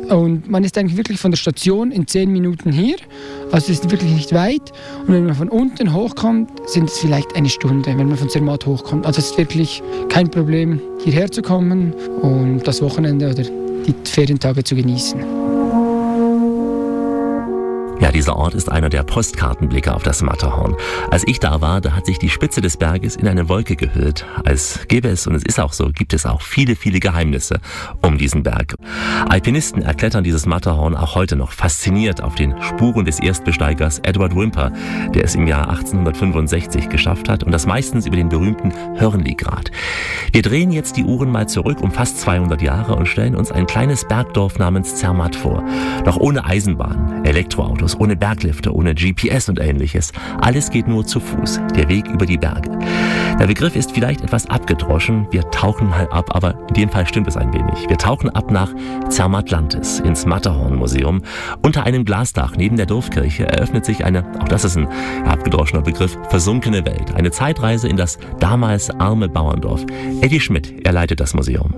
Und man ist eigentlich wirklich von der Station in 10 Minuten hier. Also es ist wirklich nicht weit. Und wenn man von unten hochkommt, sind es vielleicht eine Stunde, wenn man von Zermatt hochkommt. Also es ist wirklich kein Problem, hierher zu kommen und das Wochenende oder die Ferientage zu genießen. Ja, dieser Ort ist einer der Postkartenblicke auf das Matterhorn. Als ich da war, da hat sich die Spitze des Berges in eine Wolke gehüllt. Als gäbe es, und es ist auch so, gibt es auch viele, viele Geheimnisse um diesen Berg. Alpinisten erklettern dieses Matterhorn auch heute noch fasziniert auf den Spuren des Erstbesteigers Edward Whymper, der es im Jahr 1865 geschafft hat, und das meistens über den berühmten Hörnli-Grat. Wir drehen jetzt die Uhren mal zurück um fast 200 Jahre und stellen uns ein kleines Bergdorf namens Zermatt vor. Doch ohne Eisenbahn, Elektroautos, ohne Berglifte, ohne GPS und Ähnliches. Alles geht nur zu Fuß, der Weg über die Berge. Der Begriff ist vielleicht etwas abgedroschen, wir tauchen mal ab, aber in dem Fall stimmt es ein wenig. Wir tauchen ab nach Zermatt-Lantis, ins Matterhorn-Museum. Unter einem Glasdach neben der Dorfkirche eröffnet sich eine, auch das ist ein abgedroschener Begriff, versunkene Welt. Eine Zeitreise in das damals arme Bauerndorf. Eddie Schmidt, er leitet das Museum.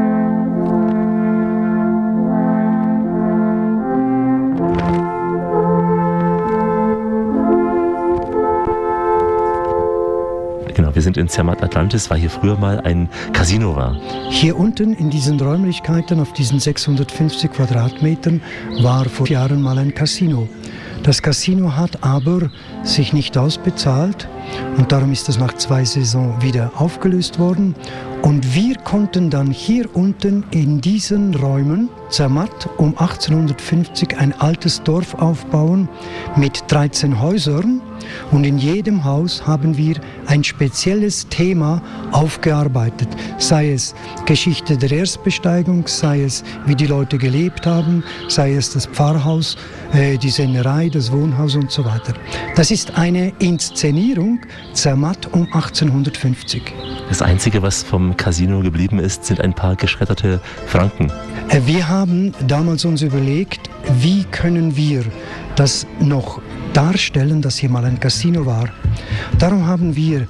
Genau, wir sind in Zermatt Atlantis, weil hier früher mal ein Casino war. Hier unten in diesen Räumlichkeiten, auf diesen 650 Quadratmetern, war vor Jahren mal ein Casino. Das Casino hat aber sich nicht ausbezahlt und darum ist es nach 2 Saisons wieder aufgelöst worden. Und wir konnten dann hier unten in diesen Räumen Zermatt um 1850 ein altes Dorf aufbauen mit 13 Häusern. Und in jedem Haus haben wir ein spezielles Thema aufgearbeitet. Sei es Geschichte der Erstbesteigung, sei es wie die Leute gelebt haben, sei es das Pfarrhaus, die Sennerei, das Wohnhaus und so weiter. Das ist eine Inszenierung Zermatt um 1850. Das Einzige, was vom Casino geblieben ist, sind ein paar geschredderte Franken. Wir haben damals uns überlegt, wie können wir das noch darstellen, dass hier mal ein Casino war. Darum haben wir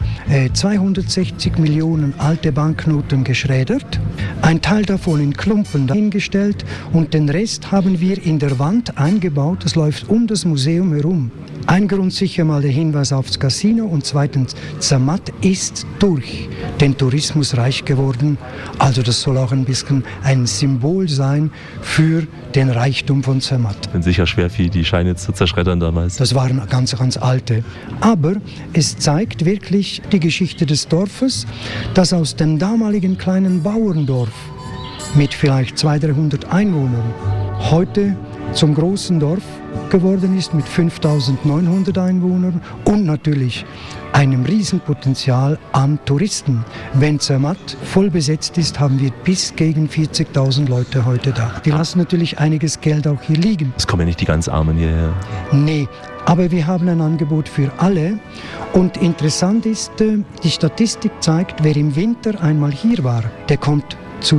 260 Millionen alte Banknoten geschreddert, ein Teil davon in Klumpen dahingestellt und den Rest haben wir in der Wand eingebaut. Das läuft um das Museum herum. Ein Grund sicher mal der Hinweis aufs Casino und zweitens, Zermatt ist durch den Tourismus reich geworden. Also das soll auch ein bisschen ein Symbol sein für den Reichtum von Zermatt. Bin sicher schwer, die Scheine zu zerschreddern damals. Das waren ganz, ganz alte. Aber es zeigt wirklich die Geschichte des Dorfes, das aus dem damaligen kleinen Bauerndorf mit vielleicht 200-300 Einwohnern heute zum großen Dorf geworden ist mit 5.900 Einwohnern und natürlich einem Riesenpotenzial an Touristen. Wenn Zermatt voll besetzt ist, haben wir bis gegen 40.000 Leute heute da. Die lassen natürlich einiges Geld auch hier liegen. Es kommen ja nicht die ganz Armen hierher. Nee, aber wir haben ein Angebot für alle. Und interessant ist, die Statistik zeigt, wer im Winter einmal hier war, der kommt zu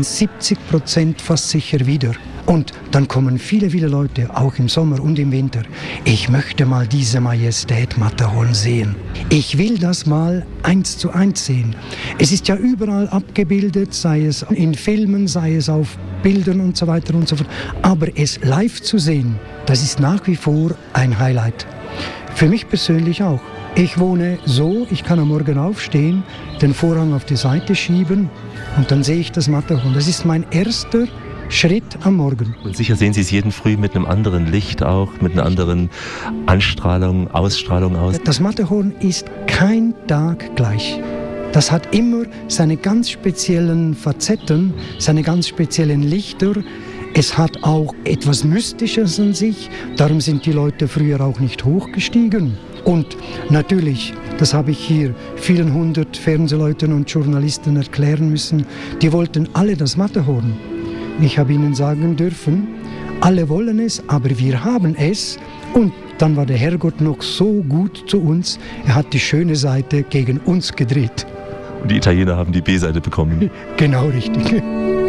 70% fast sicher wieder. Und dann kommen viele, viele Leute, auch im Sommer und im Winter. Ich möchte mal diese Majestät Matterhorn sehen. Ich will das mal 1:1 sehen. Es ist ja überall abgebildet, sei es in Filmen, sei es auf Bildern und so weiter und so fort. Aber es live zu sehen, das ist nach wie vor ein Highlight. Für mich persönlich auch. Ich wohne so, ich kann am Morgen aufstehen, den Vorhang auf die Seite schieben und dann sehe ich das Matterhorn. Das ist mein erster Schritt am Morgen. Und sicher sehen Sie es jeden Früh mit einem anderen Licht auch, mit einer anderen Anstrahlung, Ausstrahlung aus. Das Matterhorn ist kein Tag gleich. Das hat immer seine ganz speziellen Facetten, seine ganz speziellen Lichter. Es hat auch etwas Mystisches an sich. Darum sind die Leute früher auch nicht hochgestiegen. Und natürlich, das habe ich hier vielen 100 Fernsehleuten und Journalisten erklären müssen, die wollten alle das Matterhorn. Ich habe ihnen sagen dürfen, alle wollen es, aber wir haben es. Und dann war der Herrgott noch so gut zu uns, er hat die schöne Seite gegen uns gedreht. Und die Italiener haben die B-Seite bekommen. Genau richtig.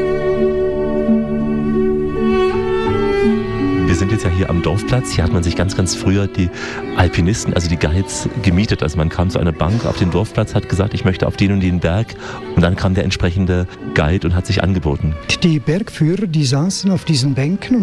Wir sind jetzt ja hier am Dorfplatz. Hier hat man sich ganz, ganz früher die Alpinisten, also die Guides, gemietet. Also man kam zu einer Bank auf den Dorfplatz, hat gesagt, ich möchte auf den und den Berg. Und dann kam der entsprechende Guide und hat sich angeboten. Die Bergführer, die saßen auf diesen Bänken